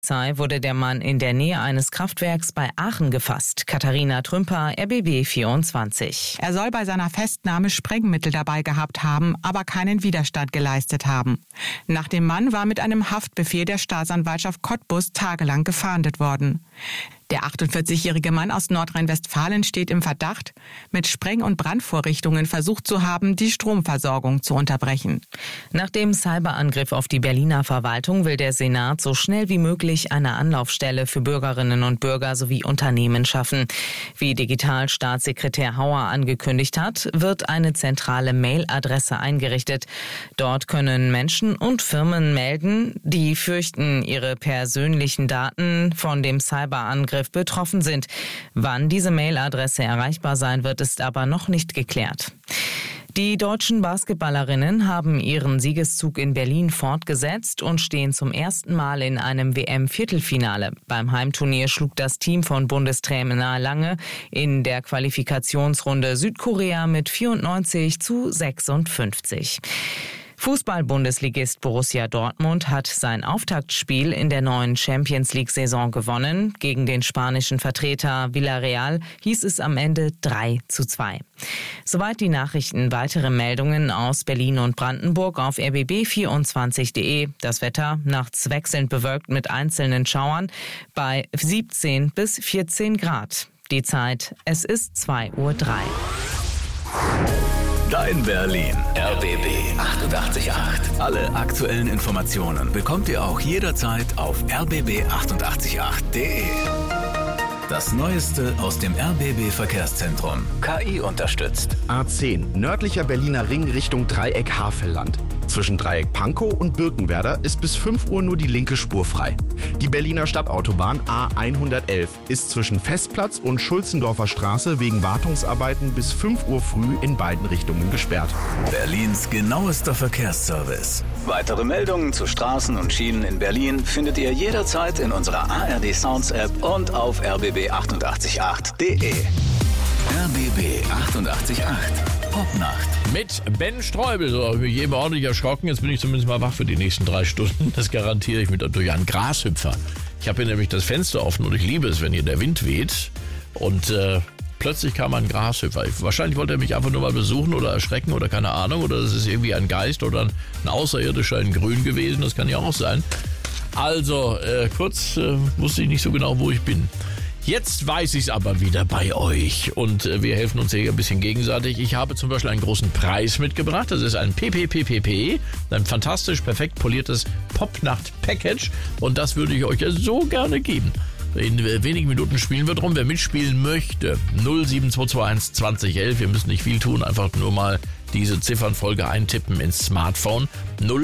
Polizei wurde der Mann in der Nähe eines Kraftwerks bei Aachen gefasst. Katharina Trümper, RBB 24. Er soll bei seiner Festnahme Sprengmittel dabei gehabt haben, aber keinen Widerstand geleistet haben. Nach dem Mann war mit einem Haftbefehl der Staatsanwaltschaft Cottbus tagelang gefahndet worden. Der 48-jährige Mann aus Nordrhein-Westfalen steht im Verdacht, mit Spreng- und Brandvorrichtungen versucht zu haben, die Stromversorgung zu unterbrechen. Nach dem Cyberangriff auf die Berliner Verwaltung will der Senat so schnell wie möglich eine Anlaufstelle für Bürgerinnen und Bürger sowie Unternehmen schaffen. Wie Digitalstaatssekretär Hauer angekündigt hat, wird eine zentrale Mailadresse eingerichtet. Dort können Menschen und Firmen melden, die fürchten, ihre persönlichen Daten von dem Cyberangriff betroffen sind. Wann diese Mailadresse erreichbar sein wird, ist aber noch nicht geklärt. Die deutschen Basketballerinnen haben ihren Siegeszug in Berlin fortgesetzt und stehen zum ersten Mal in einem WM-Viertelfinale. Beim Heimturnier schlug das Team von Bundestrainer Lange in der Qualifikationsrunde Südkorea mit 94:56. Fußball-Bundesligist Borussia Dortmund hat sein Auftaktspiel in der neuen Champions-League-Saison gewonnen. Gegen den spanischen Vertreter Villarreal hieß es am Ende 3:2. Soweit die Nachrichten. Weitere Meldungen aus Berlin und Brandenburg auf rbb24.de. Das Wetter nachts wechselnd bewölkt mit einzelnen Schauern bei 17 bis 14 Grad. Die Zeit, es ist 2:03 Uhr. Dein Berlin. RBB 88.8. Alle aktuellen Informationen bekommt ihr auch jederzeit auf rbb888.de. Das Neueste aus dem RBB Verkehrszentrum. KI unterstützt. A10, nördlicher Berliner Ring Richtung Dreieck Havelland. Zwischen Dreieck Pankow und Birkenwerder ist bis 5 Uhr nur die linke Spur frei. Die Berliner Stadtautobahn A111 ist zwischen Festplatz und Schulzendorfer Straße wegen Wartungsarbeiten bis 5 Uhr früh in beiden Richtungen gesperrt. Berlins genauester Verkehrsservice. Weitere Meldungen zu Straßen und Schienen in Berlin findet ihr jederzeit in unserer ARD Sounds App und auf rbb888.de. RBB 88.8. Popnacht. Mit Ben Streubel. So habe ich mich eben ordentlich erschrocken. Jetzt bin ich zumindest mal wach für die nächsten 3 Stunden. Das garantiere ich mir durch einen Grashüpfer. Ich habe hier nämlich das Fenster offen und ich liebe es, wenn hier der Wind weht. Und plötzlich kam ein Grashüpfer. Wahrscheinlich wollte er mich einfach nur mal besuchen oder erschrecken oder keine Ahnung. Oder das ist irgendwie ein Geist oder ein Außerirdischer in Grün gewesen. Das kann ja auch sein. Also, kurz wusste ich nicht so genau, wo ich bin. Jetzt weiß ich es aber wieder bei euch und wir helfen uns hier ein bisschen gegenseitig. Ich habe zum Beispiel einen großen Preis mitgebracht. Das ist ein PPPPP, ein fantastisch perfekt poliertes Popnacht-Package und das würde ich euch ja so gerne geben. In wenigen Minuten spielen wir drum. Wer mitspielen möchte, 07221 2011. Wir müssen nicht viel tun, einfach nur mal diese Ziffernfolge eintippen ins Smartphone.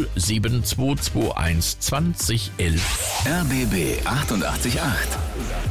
07221 2011. RBB 88.8.